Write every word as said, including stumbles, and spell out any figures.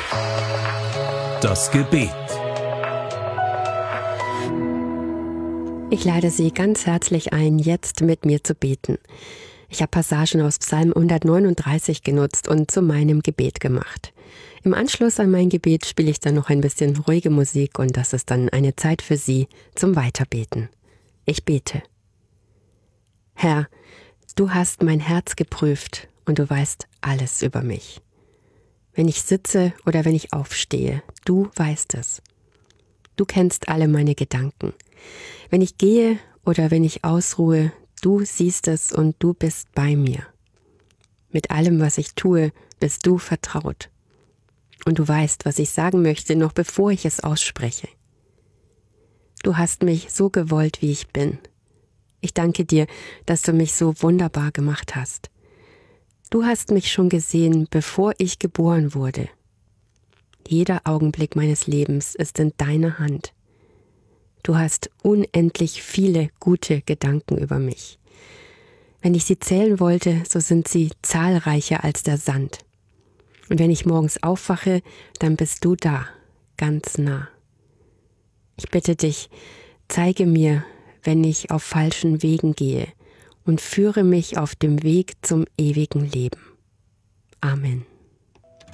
Das Gebet. Ich lade Sie ganz herzlich ein, jetzt mit mir zu beten. Ich habe Passagen aus Psalm hundertneununddreißig genutzt und zu meinem Gebet gemacht. Im Anschluss an mein Gebet spiele ich dann noch ein bisschen ruhige Musik und das ist dann eine Zeit für Sie zum Weiterbeten. Ich bete. Herr, du hast mein Herz geprüft und du weißt alles über mich. Wenn ich sitze oder wenn ich aufstehe, du weißt es. Du kennst alle meine Gedanken. Wenn ich gehe oder wenn ich ausruhe, du siehst es und du bist bei mir. Mit allem, was ich tue, bist du vertraut. Und du weißt, was ich sagen möchte, noch bevor ich es ausspreche. Du hast mich so gewollt, wie ich bin. Ich danke dir, dass du mich so wunderbar gemacht hast. Du hast mich schon gesehen, bevor ich geboren wurde. Jeder Augenblick meines Lebens ist in deiner Hand. Du hast unendlich viele gute Gedanken über mich. Wenn ich sie zählen wollte, so sind sie zahlreicher als der Sand. Und wenn ich morgens aufwache, dann bist du da, ganz nah. Ich bitte dich, zeige mir, wenn ich auf falschen Wegen gehe, und führe mich auf dem Weg zum ewigen Leben. Amen.